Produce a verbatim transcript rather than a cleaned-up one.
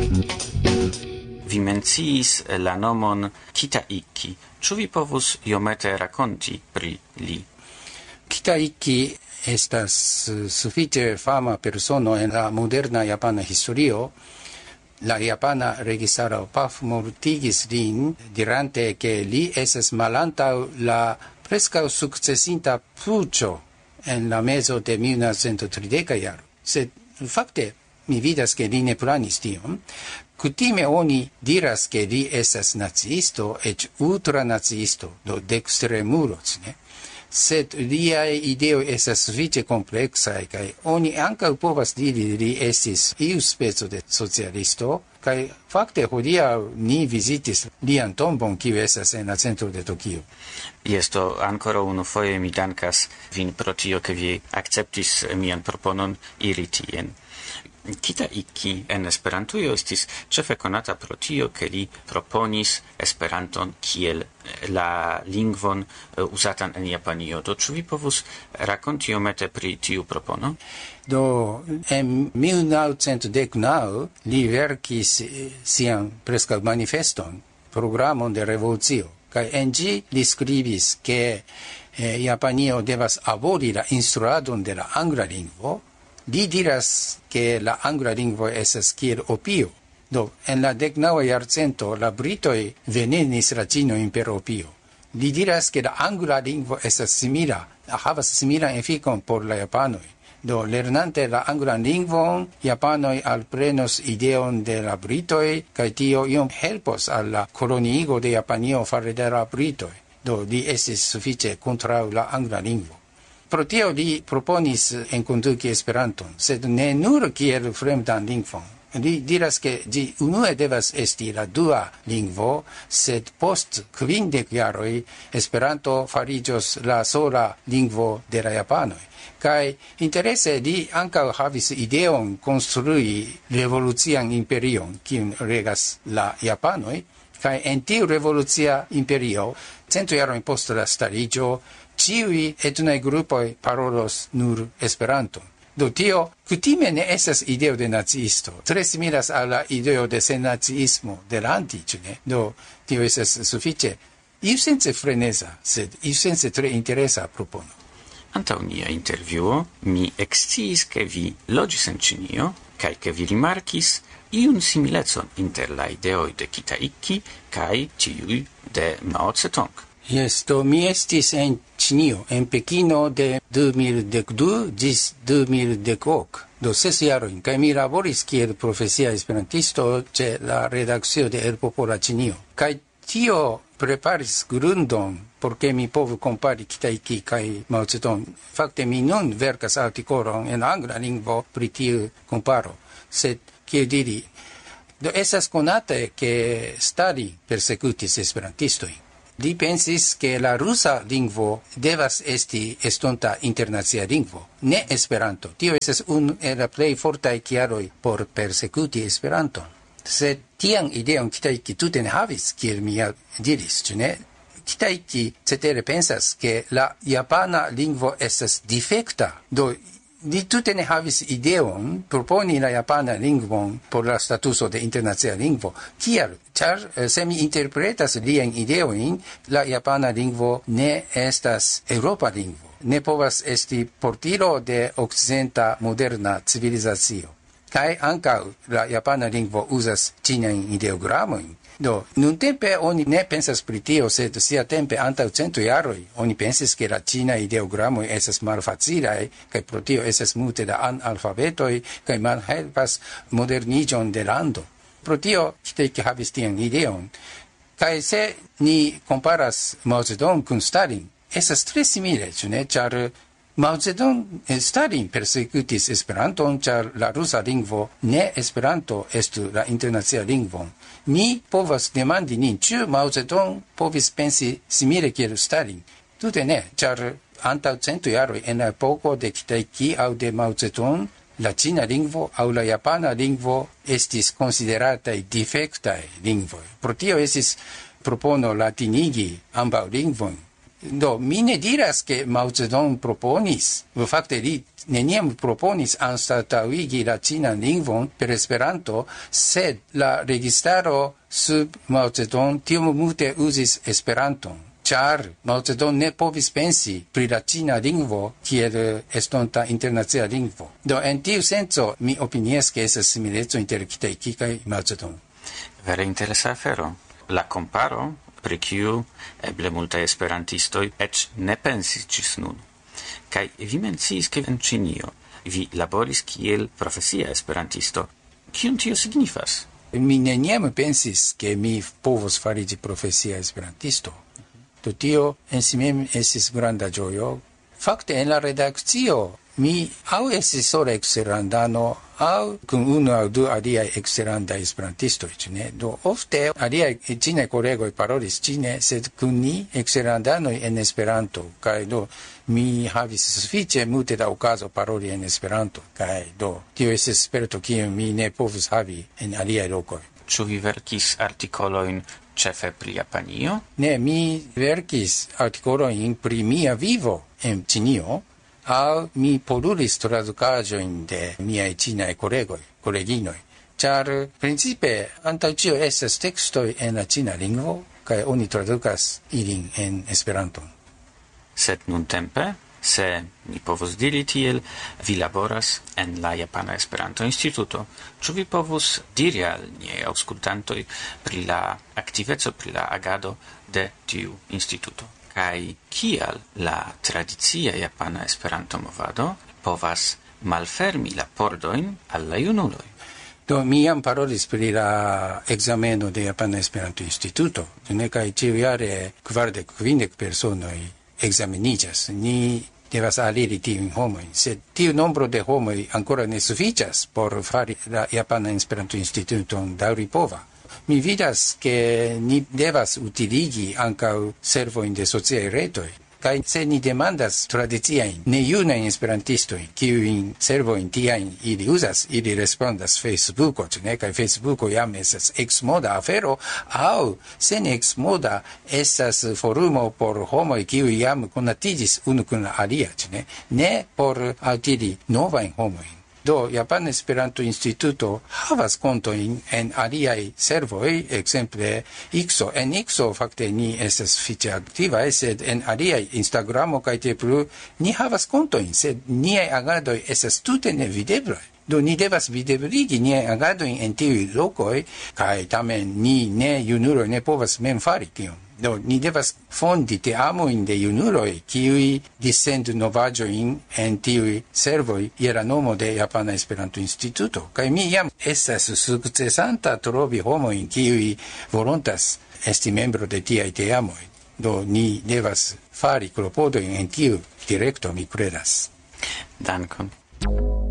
Vi menciis la nomon Kita Ikki. Ĉu vi povus iomete rakonti pri li? Kita Ikki estas sufiĉe fama persono en la moderna japana historio. La japana registaro pafmortigis lin, dirante ke li estas malantaŭ la preskaŭ sukcesinta puĉo en la mezo de mil novecent trideka jaro. Sed fakte mi vidas ke li ne planis tion. Kutime oni diras ke li estas naciisto, eĉ ultranaciisto, do dekstremulos, ne? Sed liaj ideoj estas sufiĉe kompleksaj, kaj oni ankaŭ povas diri li estis iu speco de socialisto, kaj fakte hodiaŭ ni vizitis lian tombon, kiu estas en la centro de Tokio. Jes, do ankoraŭ unufoje mi dankas vin pro tio, ke vi akceptis mian proponon iri tien. Kita Ikki en Esperantujo estis ĉefe konata pro tio, ke li proponis Esperanton kiel la lingvon uzatan en Japanio. Do ĉu vi povus rakonti iomete pri tiu propono? Do en mil novecent dek naŭ li verkis sian preskaŭ manifeston, programon de revolucio, kaj en ĝi li skribis, ke eh, Japanio devas aboli la instruadon de la angla lingvo. Li diras ke la angla lingvo estas kiel opio. Do, en la deknaŭa jarcento la britoj venenis la ĉinojn per opio. Li diras ke la angla lingvo estas simila, havas similan efikon por la japanoj. Do, lernante la anglan lingvon, japanoj alprenos ideon de la britoj, kaj tio iom helpos al la koloniigo de Japanio fare de la britoj. Do, li estis sufiĉe kontraŭ la angla lingvo. Pro tio li proponis enkonduki Esperanton, sed ne nur kiel fremdan lingvon. Li diras ke ĝi unue devas esti la dua lingvo, sed post kvindek jaroj Esperanto fariĝos la sola lingvo de la japanoj. Kaj interese li ankaŭ havis ideon konstrui revolucian imperion, kiun regas la japanoj, kaj en tiu revolucia imperio, cento jarojn post la stariĝo, ĉiuj etnaj grupoj parolos nur Esperanton. Do tio kutime ne estas ideo de naciisto. Tre similas al la ideo de sennaciismo de la antiĉo, ne? Do tio estas sufiĉe iusence freneza, sed iusence tre interesa propono. Antaŭ nia intervjuo mi eksciis, ke vi loĝis en Ĉinio kaj ke vi rimarkis iun similecon inter la ideoj de Kita Ikki kaj tiuj de Mao Zedong. Yes, do mi estis en Ĉinio, en Pekino de du mil dek du ĝis du mil dek ok, do ses jarojn, kaj mi laboris kiel profesia esperantisto ĉe la redakcio de El Popola Ĉinio. Kaj tio preparis grundon por ke mi povu kompari Kita Ikki kaj Mao Zedong. Fakte mi nun verkas artikolon en angla lingvo pri tiu komparo, sed kiel diri, do estas konate ke Stalin persekutis esperantistojn. Li pensis ke la rusa lingvo devas esti estonta internacia lingvo, ne Esperanto. Tio estas unu el la plej fortaj kialoj por persekuti Esperanton. Sed tian ideon Kita Ikki tute ne havis, kiel mi ja diris, ĉu ne? Kita Ikki cetere pensas ke la japana lingvo estas difekta, do li tute ne havis ideon proponi la japana lingvon por la statuso de internacia lingvo. Kial? Ĉar se mi interpretas liajn ideojn, la japana lingvo ne estas eŭropa lingvo. Ne povas esti portilo de okcidenta moderna civilizacio. Kaj ankaŭ la japana lingvo uzas ĉinajn ideogramojn. Do, nuntempe oni ne pensas pri tio, sed siatempe antaŭ cento jaroj oni pensis ke la ĉinaj ideogramoj estas malfacilaj, kaj pro tio estas multe da analfabetoj kaj malhelpas moderniĝon de lando. Pro tio Kita Ikki havis tian ideon. Kaj se ni komparas Mao Zedong kun Stalin, estas tre simile, ĉu ne? Ĉar Mao Zedong Stalin persekutis Esperanton, ĉar la rusa lingvo ne Esperanto estu la internacia lingvon. Ni povas demandi nin, ĉu Mao Zedong povis pensi simile kiel Stalin? Tute ne, ĉar antaŭ cento jaroj en la epoko de Kita Ikki aŭ de Mao Zedong, la ĉina lingvo aŭ la japana lingvo estis konsiderataj difektaj lingvoj. Pro tio estis propono latinigi ambaŭ lingvojn. Do, mi ne diras che Mao Zedong proponis, fakte li neniam proponis anstataŭigi la ĉinan lingvon per Esperanto, sed la registaro sub Mao Zedong tiom multe uzis Esperanton. Char Mao Zedong ne povis pensi pri la ĉina lingvo kiel estonta internacia lingvo. Do, en tiu senco, mi opinias ke estas simileco inter Kita-Ikki kaj Mao Zedong. Vere interesa afero. La comparo, pri kiu eble multaj esperantistoj eĉ ne pensis ĝis nun. Kaj vi menciis, ke en Ĉinio vi laboris kiel profesia esperantisto. Kion tio signifas? Mi neniam pensis ke mi povos fariĝi profesia esperantisto. Do tio en si mem estis granda ĝojo. Fakte en la redakcio mi aŭ estis sola eksterlandano aŭ kun unu aŭ du aliaj eksterlandaj esperantistoj, ĉu ne? Do ofte aliaj ĉinaj kolegoj parolis ĉine, sed kun ni eksterlandanoj en Esperanto, kaj do mi havis sufiĉe multe da okazo paroli en Esperanto, kaj do tio estas sperto kiun mi ne povus havi en aliaj lokoj. Ĉu vi verkis artikolojn ĉefe pri Japanio? Ne, mi verkis artikolojn pri mia vivo en Ĉinio, aŭ mi polulis tradukaĵojn de miaj ĉinaj kolegoj, koleginoj, ĉar principe antaŭ ĉio estas tekstoj en la ĉina lingvo kaj oni tradukas ilin en Esperanton. Sed nuntempe, se mi povus diri tiel, vi laboras en la Japana Esperanto-Instituto. Ĉu vi povus diri al niaj aŭskultantoj pri la aktiveco, pri la agado de tiu instituto? Kaj kial la tradicia Japana Esperanto-movado povas malfermi la pordojn al la junuloj? Do, mi jam parolis pri la ekzameno de Japana Esperanto-Instituto, ne, kaj ĉiujare kvardek kvindek personoj ekzameniĝas. Ni devas aliri tiujn homojn, sed tiu nombro de homoj ankoraŭ ne sufiĉas por fari la Japana Esperanto-Instituton daŭripova. Mi vidas che ni devas utiligi ankaŭ servojn de sociaj retoj. Kaj se ni demandas tradiciajn nejunajn esperantistojn, kiujn servojn tiajn ili uzas, ili respondas Facebooko, ĉu ne? Kaj Facebooko jam estas eksmoda afero, aŭ se ne eksmoda estas forumo por homoj kiuj jam konatiĝis unu kun la alia, ĉu ne? Ne por altiri novajn homojn. Do, Japana Esperanto-Instituto havas kontojn en aliaj servoj, ekzemple Ikso. En Ikso fakte ni estas sufiĉe aktivaj, sed en aliaj Instagramo kaj tie plu ni havas kontojn, sed niaj agadoj estas tute nevideblaj. Do, ni devas videbligi niaj agadojn en tiuj lokoj, kaj tamen ni ne junuloj ne povas mem fari tion. Do, ni devas fondi teamojn de junuloj, kiuj dissendu novaĵojn en tiuj servoj je la nomo de Japana Esperanto-Instituto. Kaj mi jam estas sukcesanta trovi homojn, kiuj volontas esti membro de tiaj teamoj. Do, ni devas fari klopodojn en tiu direkto, mi kredas. Dankon.